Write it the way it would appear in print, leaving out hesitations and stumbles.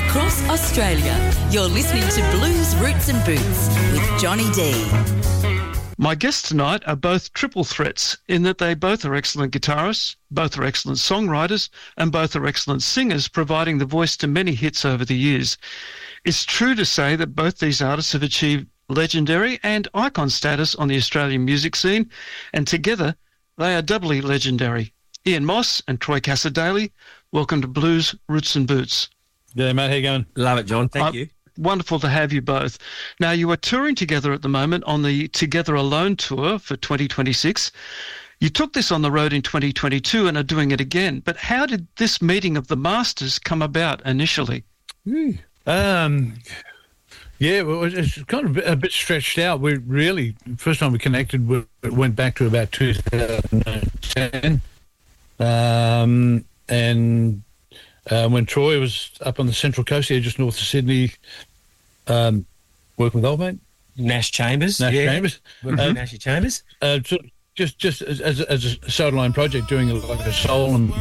across Australia. You're listening to Blues Roots and Boots with Johnny D. My guests tonight are both triple threats in that they both are excellent guitarists, both are excellent songwriters, and both are excellent singers, providing the voice to many hits over the years. It's true to say that both these artists have achieved legendary and icon status on the Australian music scene, and together they are doubly legendary. Ian Moss and Troy Cassar-Daley, welcome to Blues, Roots and Boots. Yeah, mate, how you going? Love it, John. Thank you. Wonderful to have you both. Now, you are touring together at the moment on the Together Alone tour for 2026. You took this on the road in 2022 and are doing it again. But how did this meeting of the masters come about initially? Yeah, well, it's kind of a bit stretched out. We really, first time we connected, we went back to about 2010. When Troy was up on the Central Coast here, just north of Sydney, working with old mate Nash Chambers. Chambers. Nash Chambers. Just as a sideline project, doing like a soul and